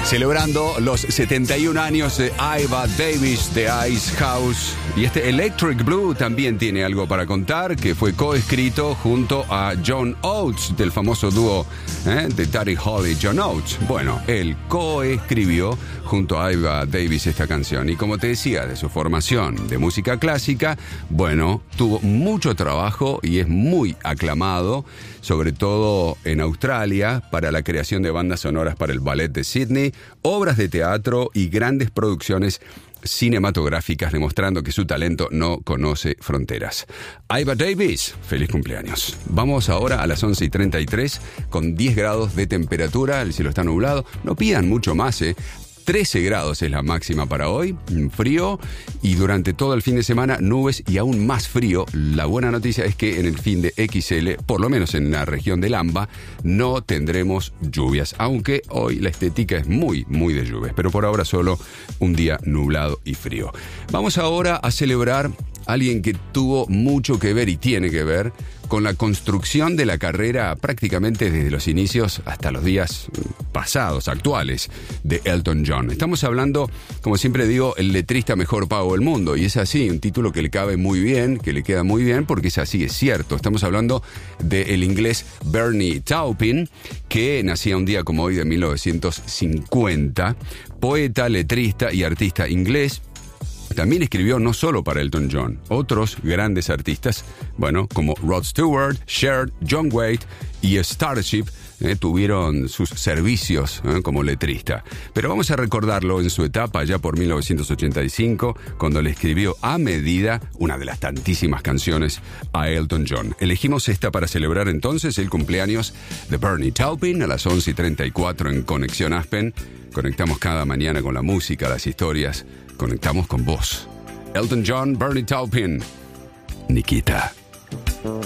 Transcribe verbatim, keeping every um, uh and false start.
Celebrando los setenta y un años de Iva Davis de Ice House. Y este Electric Blue también tiene algo para contar, que fue coescrito junto a John Oates, del famoso dúo ¿eh? de Buddy Holly y John Oates. Bueno, él coescribió junto a Iva Davis esta canción. Y como te decía, de su formación de música clásica, bueno, tuvo mucho trabajo y es muy aclamado, sobre todo en Australia, para la creación de bandas sonoras para el ballet de Sydney, obras de teatro y grandes producciones cinematográficas, demostrando que su talento no conoce fronteras. Iva Davis, feliz cumpleaños. Vamos ahora a las once y treinta y tres con diez grados de temperatura, el cielo está nublado. No pidan mucho más, ¿eh? trece grados es la máxima para hoy, frío, y durante todo el fin de semana nubes y aún más frío. La buena noticia es que en el fin de equis ele, por lo menos en la región del AMBA, no tendremos lluvias, aunque hoy la estética es muy, muy de lluvias, pero por ahora solo un día nublado y frío. Vamos ahora a celebrar a alguien que tuvo mucho que ver y tiene que ver con la construcción de la carrera prácticamente desde los inicios hasta los días pasados, actuales, de Elton John. Estamos hablando, como siempre digo, el letrista mejor pago del mundo, y es así, un título que le cabe muy bien, que le queda muy bien, porque es así, es cierto. Estamos hablando del inglés Bernie Taupin, que nacía un día como hoy de mil novecientos cincuenta, poeta, letrista y artista inglés. También escribió no solo para Elton John, otros grandes artistas, bueno, como Rod Stewart, Cher, John Waite y Starship, eh, tuvieron sus servicios eh, como letrista. Pero vamos a recordarlo en su etapa ya por mil novecientos ochenta y cinco, cuando le escribió a medida una de las tantísimas canciones a Elton John. Elegimos esta para celebrar entonces el cumpleaños de Bernie Taupin a las once y treinta y cuatro en Conexión Aspen. Conectamos cada mañana con la música, las historias. Conectamos con vos. Elton John, Bernie Taupin, Nikita.